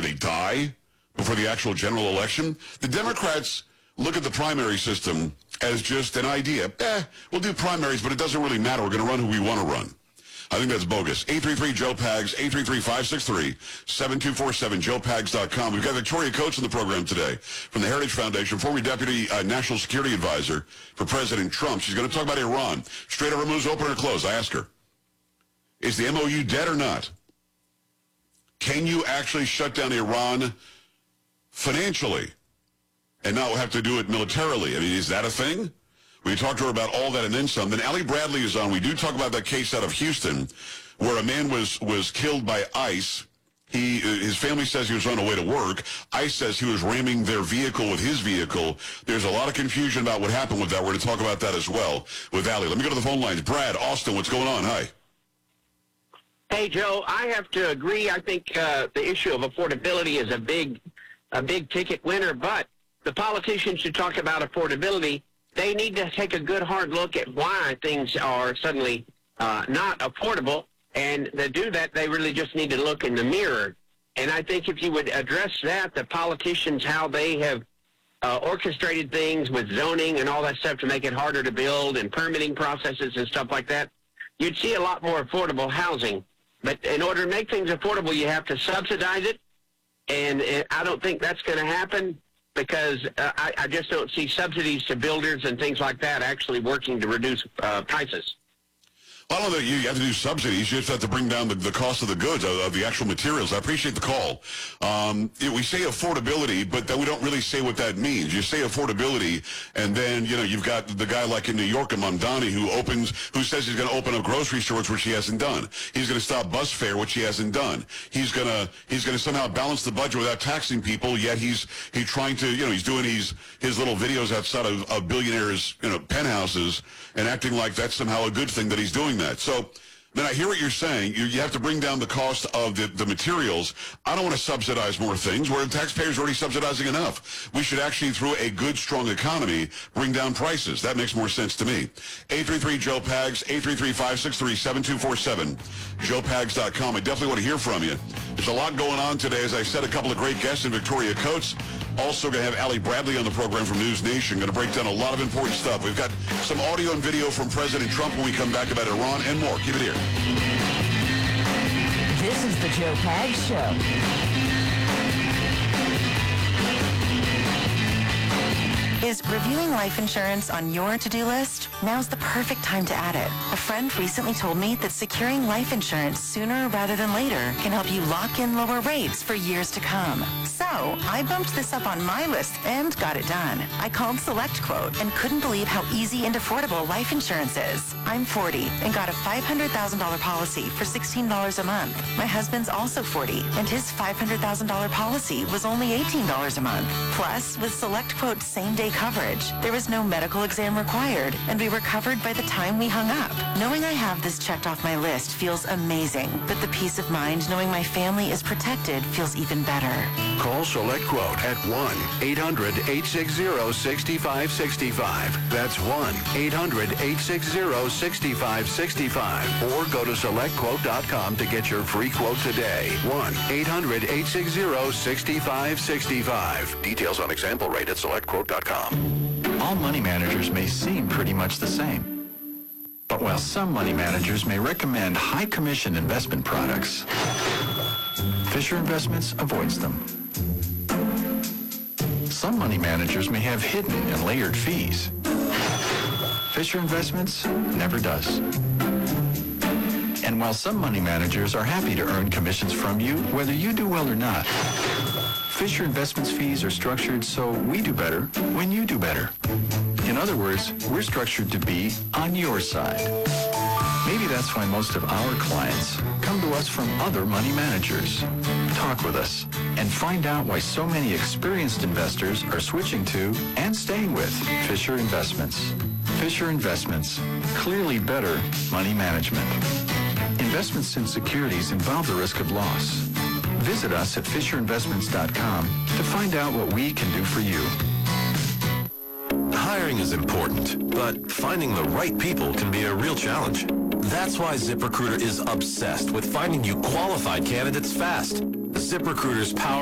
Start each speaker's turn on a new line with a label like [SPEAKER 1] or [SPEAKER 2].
[SPEAKER 1] they die before the actual general election. The Democrats look at the primary system as just an idea. We'll do primaries, but it doesn't really matter. We're going to run who we want to run. I think that's bogus. 833-JOE-PAGS, 833-563-7247, joepags.com. We've got Victoria Coates on the program today from the Heritage Foundation, former Deputy National Security Advisor for President Trump. She's going to talk about Iran. Straight over moves, open or close? I ask her, is the MOU dead or not? Can you actually shut down Iran financially and not have to do it militarily? I mean, is that a thing? We talked to her about all that and then some. Then Allie Bradley is on. We do talk about that case out of Houston where a man was killed by ICE. His family says he was on the way to work. ICE says he was ramming their vehicle with his vehicle. There's a lot of confusion about what happened with that. We're going to talk about that as well with Allie. Let me go to the phone lines. Brad, Austin, what's going on? Hi.
[SPEAKER 2] Hey, Joe, I have to agree. I think the issue of affordability is a big ticket winner, but the politicians should talk about affordability. They need to take a good hard look at why things are suddenly not affordable, and to do that, they really just need to look in the mirror. And I think if you would address that, the politicians, how they have orchestrated things with zoning and all that stuff to make it harder to build and permitting processes and stuff like that, you'd see a lot more affordable housing. But in order to make things affordable, you have to subsidize it, and I don't think that's going to happen, because I just don't see subsidies to builders and things like that actually working to reduce prices.
[SPEAKER 1] I don't know that you have to do subsidies. You just have to bring down the cost of the goods, of the actual materials. I appreciate the call. We say affordability, but then we don't really say what that means. You say affordability, and then, you've got the guy like in New York, Mamdani, who says he's going to open up grocery stores, which he hasn't done. He's going to stop bus fare, which he hasn't done. He's going to somehow balance the budget without taxing people, yet he's trying to, he's doing his little videos outside of billionaires', penthouses, and acting like that's somehow a good thing that he's doing that. So, man, I hear what you're saying. You have to bring down the cost of the materials. I don't want to subsidize more things where the taxpayers are already subsidizing enough. We should actually, through a good, strong economy, bring down prices. That makes more sense to me. 833-JOE-PAGS, 833-563-7247, joepags.com. I definitely want to hear from you. There's a lot going on today. As I said, a couple of great guests in Victoria Coates. Also going to have Allie Bradley on the program from News Nation. Going to break down a lot of important stuff. We've got some audio and video from President Trump when we come back about Iran and more. Keep it here.
[SPEAKER 3] This is the Joe Pags Show.
[SPEAKER 4] Is reviewing life insurance on your to-do list? Now's the perfect time to add it. A friend recently told me that securing life insurance sooner rather than later can help you lock in lower rates for years to come. So I bumped this up on my list and got it done. I called SelectQuote and couldn't believe how easy and affordable life insurance is. I'm 40 and got a $500,000 policy for $16 a month. My husband's also 40 and his $500,000 policy was only $18 a month. Plus, with SelectQuote's same-day coverage, there was no medical exam required, and we were covered by the time we hung up. Knowing I have this checked off my list feels amazing, but the peace of mind knowing my family is protected feels even better.
[SPEAKER 5] Call SelectQuote at 1-800-860-6565. That's 1-800-860-6565. Or go to SelectQuote.com to get your free quote today. 1-800-860-6565. Details on example rate at SelectQuote.com.
[SPEAKER 6] All money managers may seem pretty much the same. But while some money managers may recommend high commission investment products, Fisher Investments avoids them. Some money managers may have hidden and layered fees. Fisher Investments never does. And while some money managers are happy to earn commissions from you, whether you do well or not, Fisher Investments fees are structured so we do better when you do better. In other words, we're structured to be on your side. Maybe that's why most of our clients come to us from other money managers. Talk with us and find out why so many experienced investors are switching to and staying with Fisher Investments. Fisher Investments, clearly better money management. Investments in securities involve the risk of loss. Visit us at FisherInvestments.com to find out what we can do for you.
[SPEAKER 7] Hiring is important, but finding the right people can be a real challenge. That's why ZipRecruiter is obsessed with finding you qualified candidates fast. ZipRecruiter's power